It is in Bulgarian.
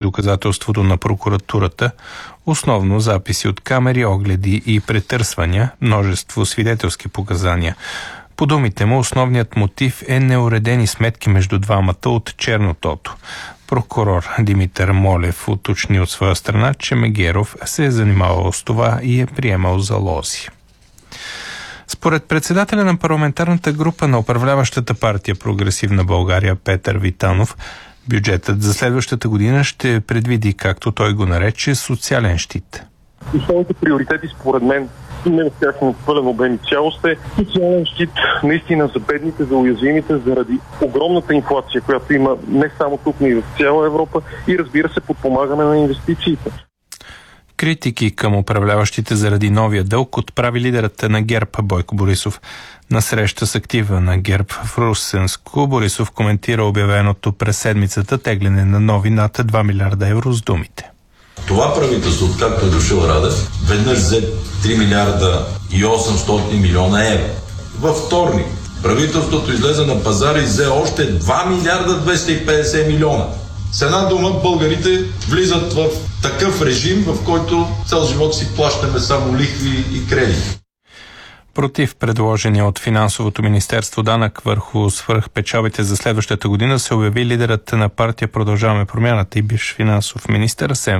доказателството на прокуратурата, основно записи от камери, огледи и претърсвания, множество свидетелски показания. По думите му, основният мотив е неуредени сметки между двамата от чернотото. Прокурор Димитър Молев уточни от своя страна, че Мегеров се е занимавал с това и е приемал залози. Според председателя на парламентарната група на управляващата партия Прогресивна България Петър Витанов, бюджетът за следващата година ще предвиди, както той го нарече, социален щит. Основните приоритети според мен не в тяхно пълен обем и цялост е социален щит наистина за бедните, за уязвимите, заради огромната инфлация, която има не само тук, но и в цяла Европа, и разбира се подпомагане на инвестициите. Критики към управляващите заради новия дълг отправи лидерът на ГЕРБ Бойко Борисов. На среща с актива на ГЕРБ в Русенско Борисов коментира обявеното през седмицата тегляне на нови над 2 милиарда евро с думите. Това правителство, откакто е дошъл Радев, веднъж взе 3 милиарда и 800 милиона евро. Във вторник правителството излезе на пазара и взе още 2 милиарда 250 милиона. С една дума, българите влизат в такъв режим, в който цял живот си плащаме само лихви и кредити. Против предложения от Финансовото министерство данък върху свръхпечалбите за следващата година се обяви лидерът на партия Продължаваме промяната и бивш финансов министър Асен